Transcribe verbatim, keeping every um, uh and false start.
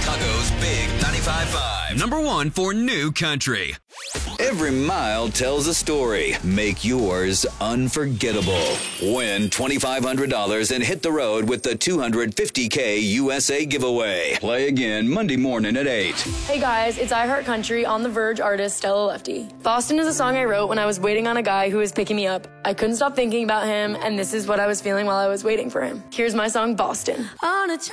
Chicago's Big ninety-five point five. Number one for new country. Every mile tells a story. Make yours unforgettable. Win twenty-five hundred dollars and hit the road with the two hundred fifty K U S A giveaway. Play again Monday morning at eight. Hey guys, it's I Heart Country on the Verge artist Stella Lefty. Boston is a song I wrote when I was waiting on a guy who was picking me up. I couldn't stop thinking about him, and this is what I was feeling while I was waiting for him. Here's my song, Boston. On a